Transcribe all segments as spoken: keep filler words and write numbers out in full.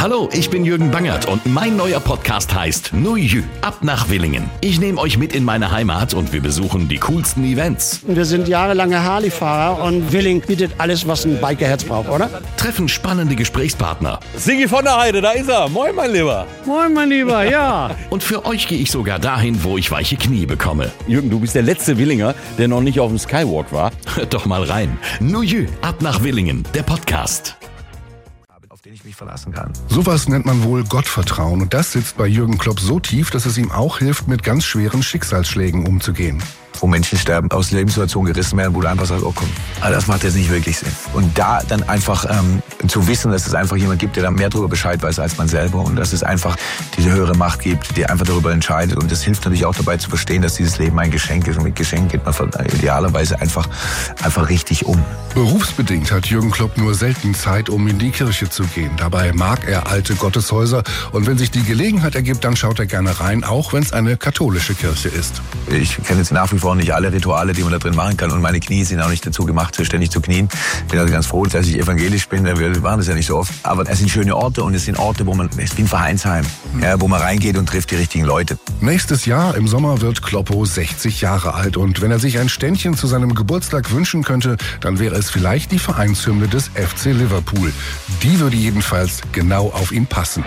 Hallo, ich bin Jürgen Bangert und mein neuer Podcast heißt Nu Jü, ab nach Willingen. Ich nehme euch mit in meine Heimat und wir besuchen die coolsten Events. Wir sind jahrelange Harley-Fahrer und Willingen bietet alles, was ein Bikerherz braucht, oder? Treffen spannende Gesprächspartner. Sigi von der Heide, da ist er. Moin, mein Lieber. Moin, mein Lieber, ja. Und für euch gehe ich sogar dahin, wo ich weiche Knie bekomme. Jürgen, du bist der letzte Willinger, der noch nicht auf dem Skywalk war. Hört doch mal rein. Nu Jü, ab nach Willingen, der Podcast. Auf den ich mich verlassen kann. Sowas nennt man wohl Gottvertrauen und das sitzt bei Jürgen Klopp so tief, dass es ihm auch hilft, mit ganz schweren Schicksalsschlägen umzugehen. Wo Menschen sterben, aus Lebenssituationen gerissen werden, wo du einfach sagst, oh komm, aber das macht jetzt nicht wirklich Sinn. Und da dann einfach ähm, zu wissen, dass es einfach jemand gibt, der da mehr darüber Bescheid weiß als man selber und dass es einfach diese höhere Macht gibt, die einfach darüber entscheidet. Und das hilft natürlich auch dabei zu verstehen, dass dieses Leben ein Geschenk ist und mit Geschenk geht man idealerweise einfach, einfach richtig um. Berufsbedingt hat Jürgen Klopp nur selten Zeit, um in die Kirche zu gehen. Dabei mag er alte Gotteshäuser und wenn sich die Gelegenheit ergibt, dann schaut er gerne rein, auch wenn es eine katholische Kirche ist. Ich kenne jetzt nach wie vor nicht alle Rituale, die man da drin machen kann und meine Knie sind auch nicht dazu gemacht, ständig zu knien. Ich bin also ganz froh, dass ich evangelisch bin, wir machen das ja nicht so oft. Aber es sind schöne Orte und es sind Orte, wo man, es ist wie ein Vereinsheim, ja, wo man reingeht und trifft die richtigen Leute. Nächstes Jahr im Sommer wird Kloppo sechzig Jahre alt und wenn er sich ein Ständchen zu seinem Geburtstag wünschen könnte, dann wäre es vielleicht die Vereinshymne des F C Liverpool. Die würde jedenfalls genau auf ihn passen.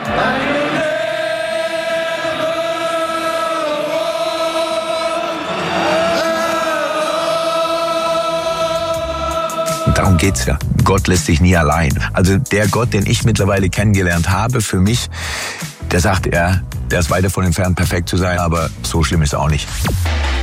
Darum geht's ja. Gott lässt sich nie allein. Also der Gott, den ich mittlerweile kennengelernt habe, für mich, der sagt er, der ist weit davon entfernt, perfekt zu sein, aber so schlimm ist er auch nicht.